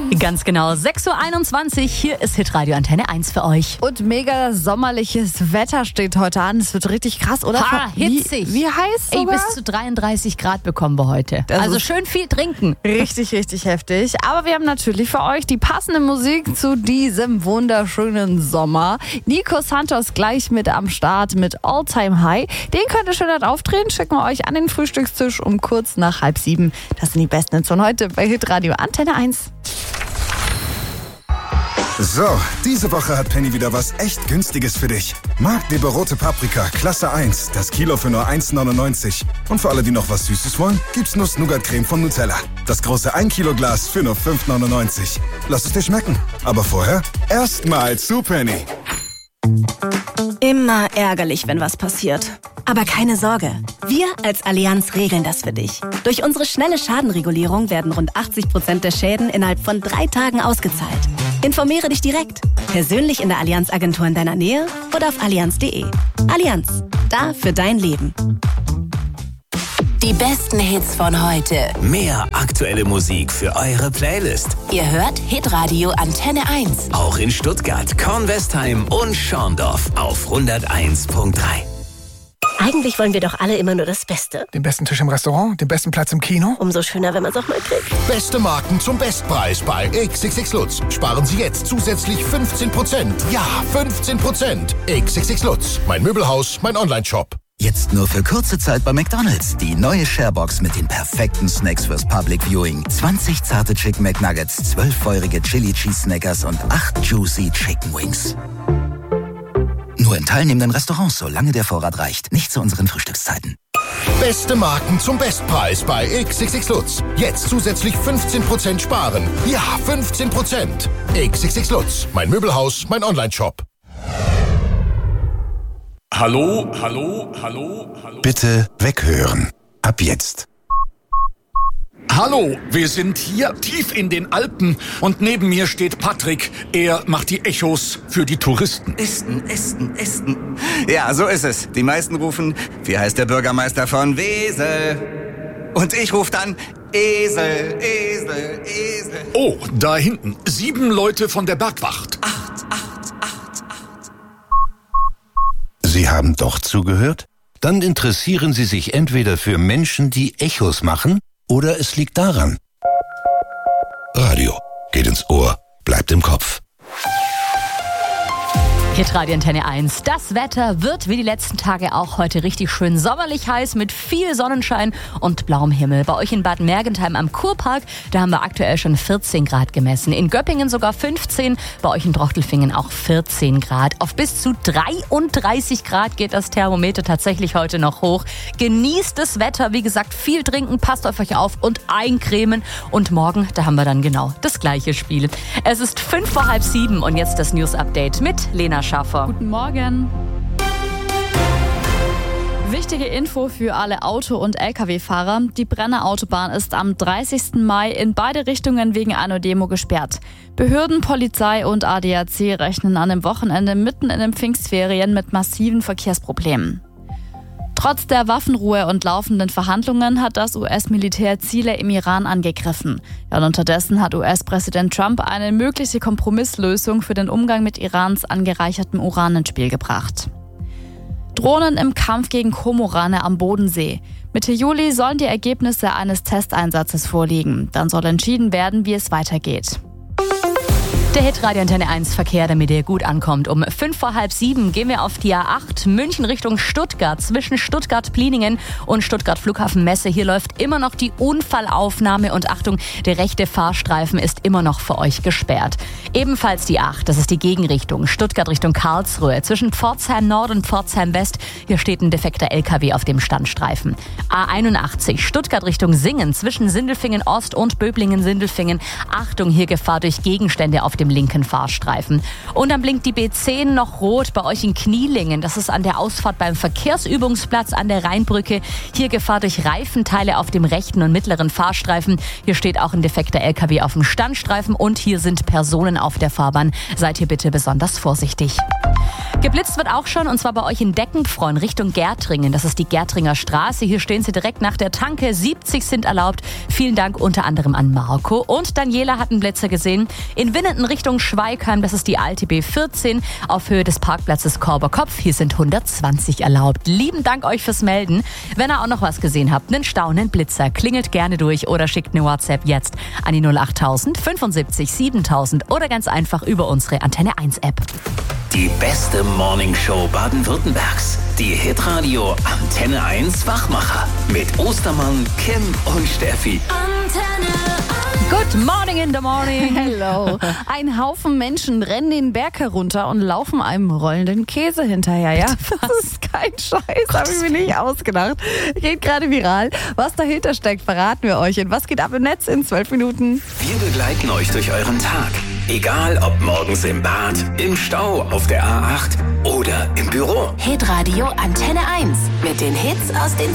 Ganz genau, 6.21 Uhr, hier ist Hitradio Antenne 1 für euch. Und mega sommerliches Wetter steht heute an. Es wird richtig krass, oder? Hitzig. Wie heiß sogar? Bis zu 33 Grad bekommen wir heute. Also schön viel trinken. Richtig, richtig heftig. Aber wir haben natürlich für euch die passende Musik zu diesem wunderschönen Sommer. Nico Santos gleich mit am Start mit All Time High. Den könnt ihr schön dort aufdrehen. Schicken wir euch an den Frühstückstisch um kurz nach 6:30. Das sind die besten Hits von heute bei Hitradio Antenne 1. So, diese Woche hat Penny wieder was echt Günstiges für dich. Magdeburg rote Paprika, Klasse 1, das Kilo für nur 1,99. Und für alle, die noch was Süßes wollen, gibt's Nuss-Nougat-Creme von Nutella. Das große 1 Kilo Glas für nur 5,99. Lass es dir schmecken. Aber vorher erstmal zu Penny. Immer ärgerlich, wenn was passiert. Aber keine Sorge, wir als Allianz regeln das für dich. Durch unsere schnelle Schadenregulierung werden rund 80% der Schäden innerhalb von 3 Tagen ausgezahlt. Informiere dich direkt, persönlich in der Allianz-Agentur in deiner Nähe oder auf allianz.de. Allianz, da für dein Leben. Die besten Hits von heute. Mehr aktuelle Musik für eure Playlist. Ihr hört Hitradio Antenne 1. Auch in Stuttgart, Kornwestheim und Schorndorf auf 101.3. Eigentlich wollen wir doch alle immer nur das Beste. Den besten Tisch im Restaurant, den besten Platz im Kino. Umso schöner, wenn man es auch mal kriegt. Beste Marken zum Bestpreis bei XXX Lutz. Sparen Sie jetzt zusätzlich 15%. Ja, 15%. XXX Lutz. Mein Möbelhaus, mein Onlineshop. Jetzt nur für kurze Zeit bei McDonald's. Die neue Sharebox mit den perfekten Snacks fürs Public Viewing. 20 zarte Chicken McNuggets, 12 feurige Chili Cheese Snackers und 8 juicy Chicken Wings. Nur in teilnehmenden Restaurants, solange der Vorrat reicht. Nicht zu unseren Frühstückszeiten. Beste Marken zum Bestpreis bei XXX Lutz. Jetzt zusätzlich 15% sparen. Ja, 15%. XXX Lutz. Mein Möbelhaus, mein Onlineshop. Hallo, hallo, hallo, hallo. Bitte weghören. Ab jetzt. Hallo, wir sind hier tief in den Alpen und neben mir steht Patrick. Er macht die Echos für die Touristen. Esten. Ja, so ist es. Die meisten rufen, wie heißt der Bürgermeister von Wesel? Und ich rufe dann, Esel. Oh, da hinten, 7 Leute von der Bergwacht. 8. Sie haben doch zugehört? Dann interessieren Sie sich entweder für Menschen, die Echos machen, oder es liegt daran. Radio geht ins Ohr, bleibt im Kopf. Hitradio Antenne 1. Das Wetter wird wie die letzten Tage auch heute richtig schön sommerlich heiß mit viel Sonnenschein und blauem Himmel. Bei euch in Bad Mergentheim am Kurpark, da haben wir aktuell schon 14 Grad gemessen. In Göppingen sogar 15, bei euch in Drochtelfingen auch 14 Grad. Auf bis zu 33 Grad geht das Thermometer tatsächlich heute noch hoch. Genießt das Wetter, wie gesagt, viel trinken, passt auf euch auf und eincremen. Und morgen, da haben wir dann genau das gleiche Spiel. Es ist 6:05 und jetzt das News-Update mit Lena Schaffer. Guten Morgen. Wichtige Info für alle Auto- und Lkw-Fahrer. Die Brenner Autobahn ist am 30. Mai in beide Richtungen wegen einer Demo gesperrt. Behörden, Polizei und ADAC rechnen an dem Wochenende mitten in den Pfingstferien mit massiven Verkehrsproblemen. Trotz der Waffenruhe und laufenden Verhandlungen hat das US-Militär Ziele im Iran angegriffen. Ja, und unterdessen hat US-Präsident Trump eine mögliche Kompromisslösung für den Umgang mit Irans angereichertem Uran ins Spiel gebracht. Drohnen im Kampf gegen Kormorane am Bodensee. Mitte Juli sollen die Ergebnisse eines Testeinsatzes vorliegen. Dann soll entschieden werden, wie es weitergeht. Der Hitradio Antenne 1 Verkehr, damit ihr gut ankommt. Um 6:05 gehen wir auf die A8 München Richtung Stuttgart. Zwischen Stuttgart-Pliningen und Stuttgart-Flughafen-Messe. Hier läuft immer noch die Unfallaufnahme und Achtung, der rechte Fahrstreifen ist immer noch für euch gesperrt. Ebenfalls die 8, das ist die Gegenrichtung. Stuttgart Richtung Karlsruhe. Zwischen Pforzheim Nord und Pforzheim West. Hier steht ein defekter LKW auf dem Standstreifen. A81 Stuttgart Richtung Singen. Zwischen Sindelfingen Ost und Böblingen-Sindelfingen. Achtung, hier Gefahr durch Gegenstände auf dem linken Fahrstreifen. Und dann blinkt die B10 noch rot bei euch in Knielingen. Das ist an der Ausfahrt beim Verkehrsübungsplatz an der Rheinbrücke. Hier Gefahr durch Reifenteile auf dem rechten und mittleren Fahrstreifen. Hier steht auch ein defekter LKW auf dem Standstreifen und hier sind Personen auf der Fahrbahn. Seid hier bitte besonders vorsichtig. Geblitzt wird auch schon, und zwar bei euch in Deckenpfreun Richtung Gärtringen. Das ist die Gärtringer Straße. Hier stehen sie direkt nach der Tanke. 70 sind erlaubt. Vielen Dank unter anderem an Marco. Und Daniela hat einen Blitzer gesehen. In Winnenden Richtung Schweigheim. Das ist die alte B14 auf Höhe des Parkplatzes Korberkopf. Hier sind 120 erlaubt. Lieben Dank euch fürs Melden. Wenn ihr auch noch was gesehen habt, einen staunenden Blitzer, klingelt gerne durch oder schickt eine WhatsApp jetzt an die 08000 75 7000 oder ganz einfach über unsere Antenne 1 App. Die beste Morningshow Baden-Württembergs. Die Hitradio Antenne 1 Wachmacher. Mit Ostermann, Kim und Steffi. Antenne 1. Good morning in the morning. Hello. Ein Haufen Menschen rennen den Berg herunter und laufen einem rollenden Käse hinterher. Ja, das ist kein Scheiß, habe ich mir nicht ausgedacht. Geht gerade viral. Was dahinter steckt, verraten wir euch. Und was geht ab im Netz in 12 Minuten? Wir begleiten euch durch euren Tag. Egal ob morgens im Bad, im Stau, auf der A8 oder im Büro. Hitradio Antenne 1 mit den Hits aus den